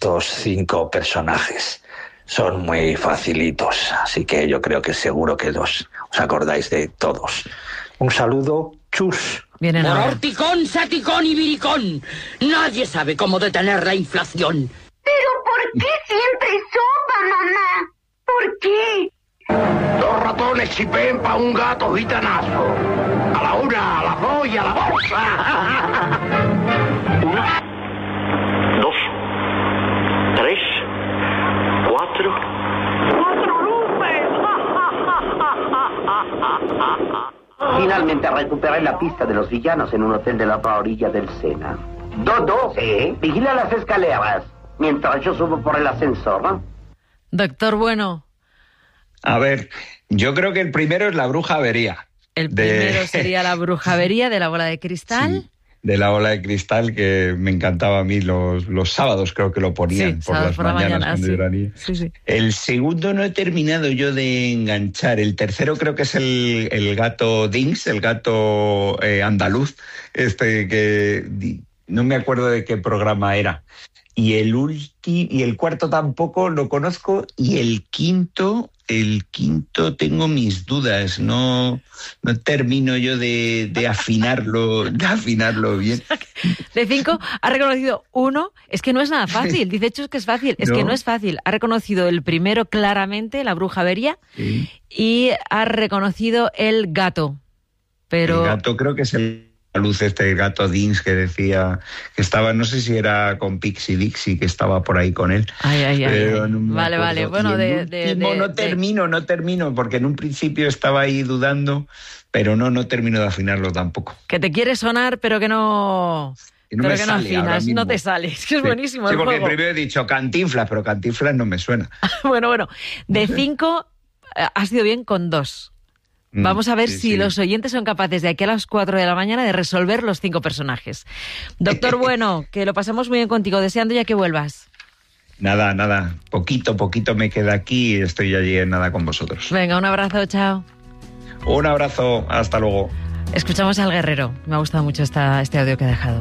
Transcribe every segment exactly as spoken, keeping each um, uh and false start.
estos cinco personajes. Son muy facilitos, así que yo creo que seguro que los, os acordáis de todos. Un saludo, chus. Vienen Por ahora. horticón, saticón y viricón. Nadie sabe cómo detener la inflación. ¿Pero por qué siempre sopa, mamá? ¿Por qué? Dos ratones chipen pa' un gato gitanazo. A la una, a las dos y a la bolsa. Una, dos, tres, cuatro. ¡Cuatro luces! Finalmente recuperé la pista de los villanos en un hotel de la otra orilla del Sena. Dodo, ¿sí? Vigila las escaleras mientras yo subo por el ascensor, ¿no? Doctor Bueno. A ver, yo creo que el primero es la bruja avería. El de... primero sería la bruja avería de la bola de cristal. Sí, de la bola de cristal, que me encantaba a mí los, los sábados, creo que lo ponían sí, por las por la mañanas mañana, cuando sí. yo era niño. Sí, sí. El segundo no he terminado yo de enganchar. El tercero creo que es el, el gato Dings, el gato eh, andaluz, este que no me acuerdo de qué programa era. Y el ulti, y el cuarto tampoco lo conozco, y el quinto, el quinto tengo mis dudas, no, no termino yo de, de afinarlo, de afinarlo bien. De cinco ha reconocido uno, es que no es nada fácil, dice hecho es que es fácil, es No. que no es fácil. Ha reconocido el primero claramente, la bruja avería, Sí. y ha reconocido el gato. Pero El gato creo que es el luz este el gato Dins que decía que estaba, no sé si era con Pixie Dixie, que estaba por ahí con él. Ay, ay, ay, Pero ay. no me Vale, acuerdo. vale. Bueno, Y el de, de, último de- no de- termino, no termino, porque en un principio estaba ahí dudando, pero no, no termino de afinarlo tampoco. que te quiere sonar, pero que no... Que no pero me que no sale ahora afinas, mismo. no te sale. Es que es Sí. buenísimo Sí, el porque juego. primero he dicho Cantinflas, pero Cantinflas no me suena. Bueno, bueno. De cinco, eh, has ido bien con dos. Vamos a ver Sí, si sí. los oyentes son capaces de aquí a las cuatro de la mañana de resolver los cinco personajes. Doctor Bueno, que lo pasamos muy bien contigo, deseando ya que vuelvas. Nada, nada. Poquito, poquito me queda aquí y estoy allí en nada con vosotros. Venga, un abrazo, chao. Un abrazo, hasta luego. Escuchamos al guerrero. Me ha gustado mucho esta, este audio que ha dejado.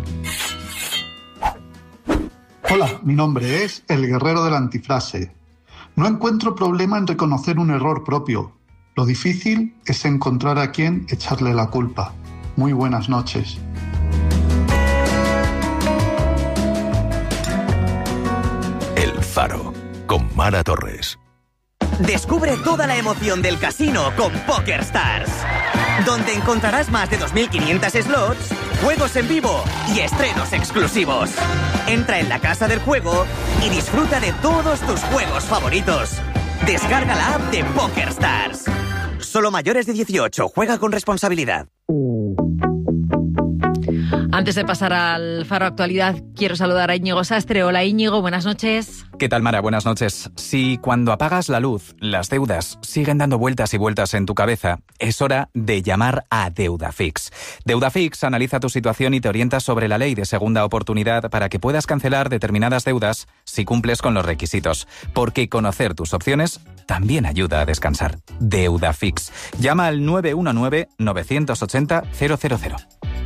Hola, mi nombre es el guerrero de la antifrase. No encuentro problema en reconocer un error propio. Lo difícil es encontrar a quien echarle la culpa. Muy buenas noches. El Faro, con Mara Torres. Descubre toda la emoción del casino con PokerStars, donde encontrarás más de dos mil quinientos slots, juegos en vivo y estrenos exclusivos. Entra en la casa del juego y disfruta de todos tus juegos favoritos. Descarga la app de PokerStars. Solo mayores de dieciocho. Juega con responsabilidad. Antes de pasar al Faro Actualidad, quiero saludar a Íñigo Sastre. Hola Íñigo, buenas noches. ¿Qué tal, Mara? Buenas noches. Si cuando apagas la luz, las deudas siguen dando vueltas y vueltas en tu cabeza, es hora de llamar a Deudafix. Deudafix analiza tu situación y te orienta sobre la ley de segunda oportunidad para que puedas cancelar determinadas deudas si cumples con los requisitos. Porque conocer tus opciones también ayuda a descansar. Deudafix. Llama al nueve uno nueve, nueve ocho cero, cero cero cero.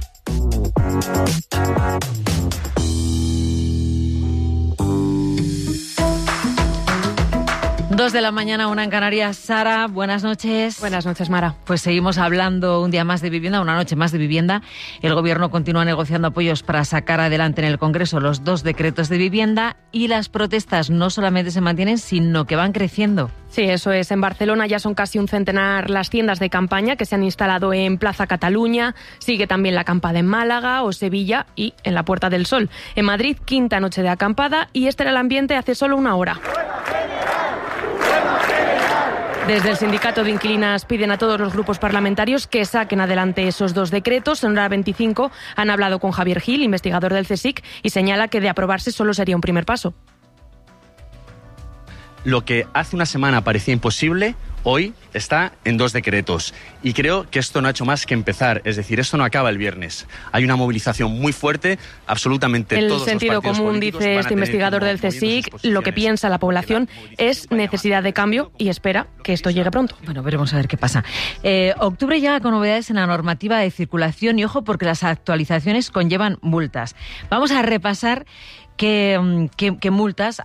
Dos de la mañana, una en Canarias. Sara, buenas noches. Buenas noches, Mara. Pues seguimos hablando un día más de vivienda, una noche más de vivienda. El Gobierno continúa negociando apoyos para sacar adelante en el Congreso los dos decretos de vivienda y las protestas no solamente se mantienen, sino que van creciendo. Sí, eso es. En Barcelona ya son casi un centenar las tiendas de campaña que se han instalado en Plaza Cataluña. Sigue también la acampada en Málaga o Sevilla y en la Puerta del Sol. En Madrid, quinta noche de acampada y este era el ambiente hace solo una hora. Desde el sindicato de inquilinas piden a todos los grupos parlamentarios que saquen adelante esos dos decretos. En hora veinticinco han hablado con Javier Gil, investigador del CSIC, y señala que de aprobarse solo sería un primer paso. Lo que hace una semana parecía imposible, hoy está en dos decretos. Y creo que esto no ha hecho más que empezar. Es decir, esto no acaba el viernes. Hay una movilización muy fuerte, absolutamente el todos los sentido partidos común, políticos dice van a este tener investigador que del ir moviendo sus CSIC, posiciones. lo que piensa la población es necesidad de cambio y espera que esto llegue pronto. Bueno, veremos a ver qué pasa. Eh, octubre llega con novedades en la normativa de circulación y ojo porque las actualizaciones conllevan multas. Vamos a repasar qué, qué, qué multas